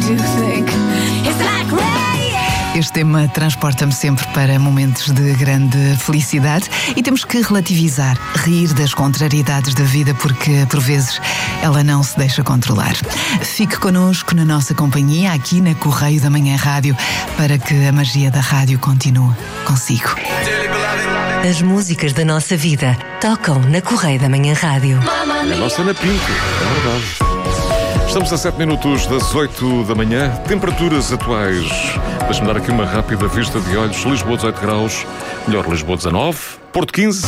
you think it's like rain. Este tema transporta-me sempre para momentos de grande felicidade e temos que relativizar, rir das contrariedades da vida porque, por vezes, ela não se deixa controlar. Fique connosco na nossa companhia aqui na Correio da Manhã Rádio para que a magia da rádio continue consigo. As músicas da nossa vida tocam na Correio da Manhã Rádio. É a nossa Ana Pinto, é verdade. Estamos a 7 minutos das 8 da manhã. Temperaturas atuais. Deixa-me dar aqui uma rápida vista de olhos. Lisboa 18 graus, melhor Lisboa 19, Porto 15.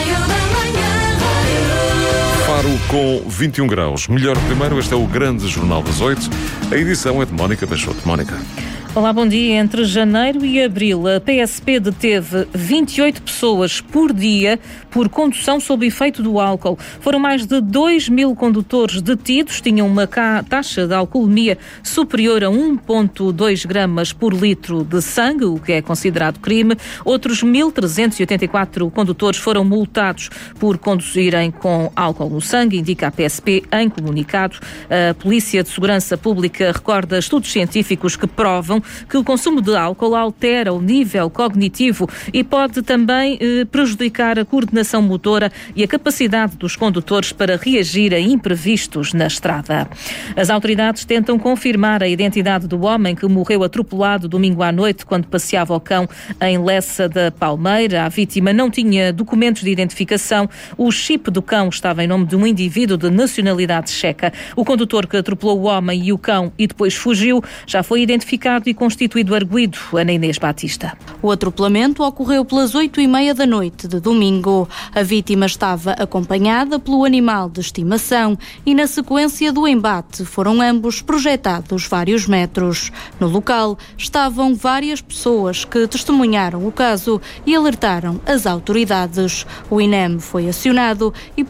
Faro com 21 graus. Melhor primeiro, este é o grande Jornal das 8. A edição é de Mónica Peixoto. Mónica. Olá, bom dia. Entre janeiro e abril, a PSP deteve 28 pessoas por dia por condução sob efeito do álcool. Foram mais de 2.000 condutores detidos, tinham uma taxa de alcoolemia superior a 1,2 gramas por litro de sangue, o que é considerado crime. Outros 1.384 condutores foram multados por conduzirem com álcool no sangue, indica a PSP em comunicado. A Polícia de Segurança Pública recorda estudos científicos que provam que o consumo de álcool altera o nível cognitivo e pode também prejudicar a coordenação motora e a capacidade dos condutores para reagir a imprevistos na estrada. As autoridades tentam confirmar a identidade do homem que morreu atropelado domingo à noite quando passeava o cão em Lessa da Palmeira. A vítima não tinha documentos de identificação. O chip do cão estava em nome de um indivíduo de nacionalidade checa. O condutor que atropelou o homem e o cão e depois fugiu já foi identificado e constituído arguido. Ana Inês Batista. O atropelamento ocorreu pelas 8h30 da noite de domingo. A vítima estava acompanhada pelo animal de estimação e, na sequência do embate, foram ambos projetados vários metros. No local estavam várias pessoas que testemunharam o caso e alertaram as autoridades. O INEM foi acionado e